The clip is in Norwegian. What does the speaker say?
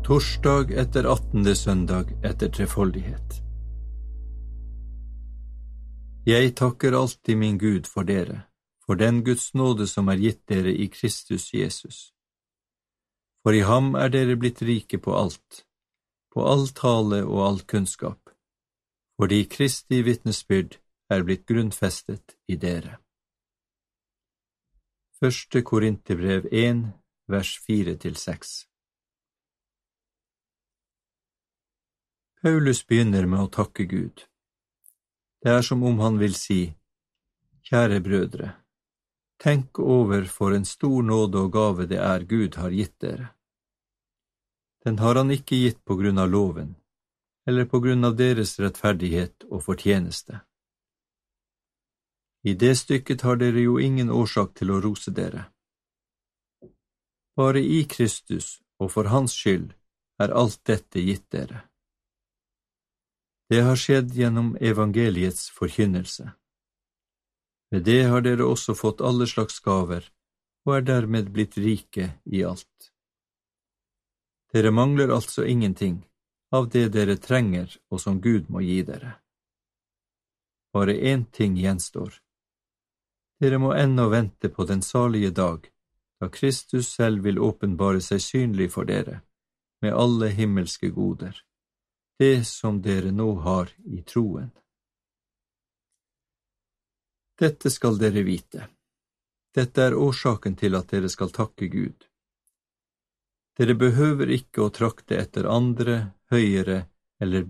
Torsdag etter 18. søndag etter trefoldighet. Jeg takker alltid min Gud for dere, for den Guds nåde som gitt dere i Kristus Jesus. For i ham dere blitt rike på alt, på all tale og all kunnskap, fordi Kristi vitnesbyrd blitt grunnfestet i dere. 1. Korinterbrev 1, vers 4-6. Paulus begynner med å takke Gud. Det som om han vil si, kjære brødre, tenk over for en stor nåde og gave det Gud har gitt dere. Den har han ikke gitt på grunn av loven, eller på grunn av deres rettferdighet og fortjeneste. I det stykket har dere jo ingen årsak til å rose dere. Bare i Kristus og for hans skyld alt dette gitt dere. Det har skjedd gjennom evangeliets forkynnelse. Ved det har dere også fått alle slags gaver, og dermed blitt rike i alt. Dere mangler altså ingenting av det dere trenger og som Gud må gi dere. Bare én ting gjenstår. Dere må ennå vente på den salige dag, da Kristus selv vil åpenbare seg synlig for dere, med alle himmelske goder. Det som dere nå har i troen. Dette skal dere vite. Dette årsaken til at dere skal takke Gud. Dere behøver ikke å trakte etter andre, høyere eller